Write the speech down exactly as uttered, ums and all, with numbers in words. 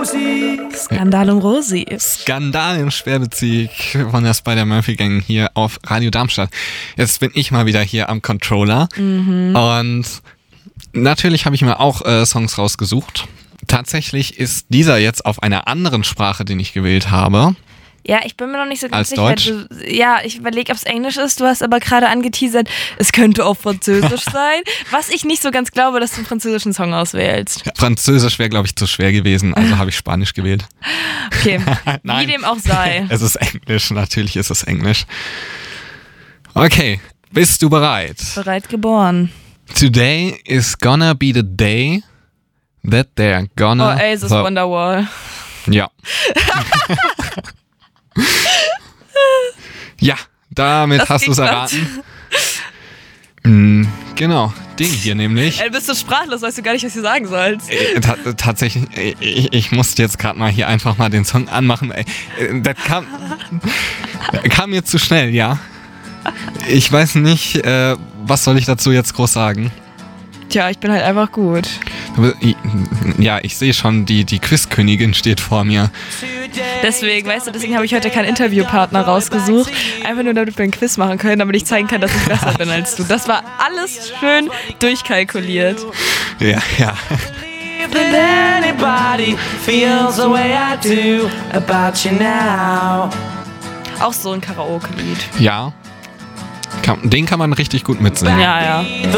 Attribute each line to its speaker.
Speaker 1: Skandal um Rosi.
Speaker 2: Skandal im Sperrbezirk von der Spider-Murphy-Gang hier auf Radio Darmstadt. Jetzt bin ich mal wieder hier am Controller. Mhm. Und natürlich habe ich mir auch äh, Songs rausgesucht. Tatsächlich ist dieser jetzt auf einer anderen Sprache, den ich gewählt habe.
Speaker 1: Ja, ich bin mir noch nicht so ganz
Speaker 2: Als
Speaker 1: sicher.
Speaker 2: Deutsch?
Speaker 1: Du, ja, ich überlege, ob es Englisch ist. Du hast aber gerade angeteasert, es könnte auch Französisch sein. Was ich nicht so ganz glaube, dass du einen französischen Song auswählst.
Speaker 2: Ja, Französisch wäre, glaube ich, zu schwer gewesen. Also habe ich Spanisch gewählt.
Speaker 1: Okay,
Speaker 2: Nein,
Speaker 1: wie dem auch sei.
Speaker 2: Es ist Englisch, natürlich ist es Englisch. Okay, bist du bereit?
Speaker 1: Bereit geboren.
Speaker 2: Today is gonna be the day that they're gonna...
Speaker 1: Oasis
Speaker 2: the-
Speaker 1: Wonderwall.
Speaker 2: Ja. Ja, damit
Speaker 1: Das
Speaker 2: hast du es
Speaker 1: ging
Speaker 2: erraten. Mm, genau, den hier nämlich.
Speaker 1: Ey, bist du sprachlos, weißt du gar nicht, was du sagen sollst.
Speaker 2: Äh, ta- tatsächlich, äh, ich, ich musste jetzt gerade mal hier einfach mal den Song anmachen. Ey, äh, das kam, kam mir zu schnell, ja. Ich weiß nicht, äh, was soll ich dazu jetzt groß sagen?
Speaker 1: Tja, ich bin halt einfach gut.
Speaker 2: Ja, ich sehe schon, die, die Quizkönigin steht vor mir.
Speaker 1: Deswegen, weißt du, deswegen habe ich heute keinen Interviewpartner rausgesucht. Einfach nur, damit wir ein Quiz machen können, damit ich zeigen kann, dass ich besser bin als du. Das war alles schön durchkalkuliert.
Speaker 2: Ja, ja.
Speaker 1: Auch so ein Karaoke-Lied.
Speaker 2: Ja. Kann, den kann man richtig gut mitsingen.
Speaker 1: Ja, ja.